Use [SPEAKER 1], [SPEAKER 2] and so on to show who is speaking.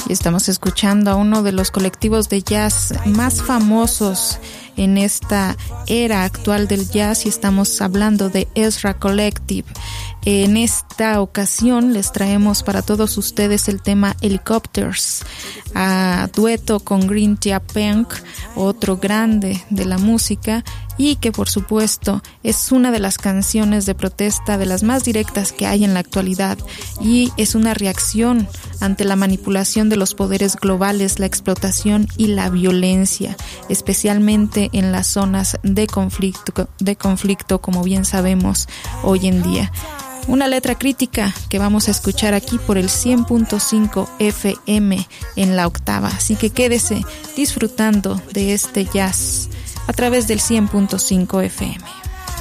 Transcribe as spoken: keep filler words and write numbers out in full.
[SPEAKER 1] Y estamos escuchando a uno de los colectivos de jazz más famosos en esta era actual del jazz, y estamos hablando de Ezra Collective. En esta ocasión les traemos para todos ustedes el tema Helicopters, a dueto con Green Tea Punk, otro grande de la música, y que por supuesto es una de las canciones de protesta de las más directas que hay en la actualidad, y es una reacción ante la manipulación de los poderes globales, la explotación y la violencia, especialmente en las zonas de conflicto, de conflicto, como bien sabemos hoy en día. Una letra crítica que vamos a escuchar aquí por el cien punto cinco F M en la octava. Así que quédese disfrutando de este jazz a través del cien punto cinco F M.